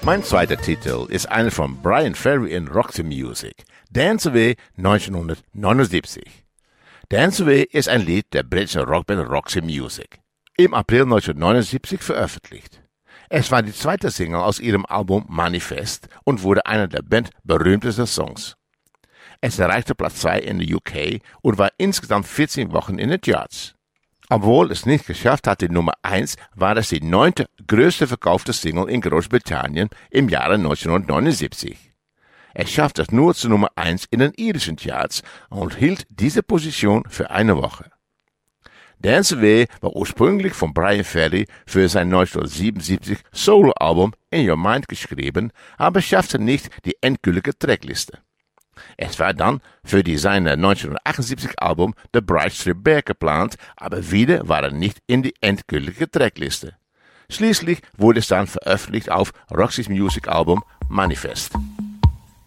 Mein zweiter Titel ist einer von Bryan Ferry in Roxy Music, Dance Away 1979. Dance Away ist ein Lied der britischen Rockband Roxy Music, im April 1979 veröffentlicht. Es war die zweite Single aus ihrem Album Manifest und wurde einer der Band berühmtesten Songs. Es erreichte Platz 2 in der UK und war insgesamt 14 Wochen in den Charts. Obwohl es nicht geschafft hat, die Nummer 1, war es die 9. größte verkaufte Single in Großbritannien im Jahre 1979. Es schaffte es nur zur Nummer 1 in den irischen Charts und hielt diese Position für eine Woche. Dance Away war ursprünglich von Bryan Ferry für sein 1977 Soloalbum In Your Mind geschrieben, aber schaffte nicht die endgültige Trackliste. Es war dann für seine 1978 Album The Bright Strip Bear geplant, aber wieder war er nicht in die endgültige Trackliste. Schließlich wurde es dann veröffentlicht auf Roxy's Music Album Manifest.